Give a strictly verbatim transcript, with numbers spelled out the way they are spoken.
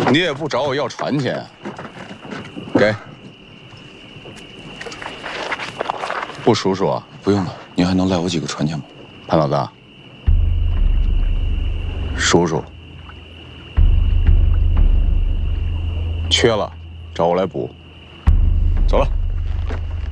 你也不找我要船钱，给。不数数啊？ 不用了，你还能赖我几个船钱吗？ 潘老大，数数，缺了找我来补。走了。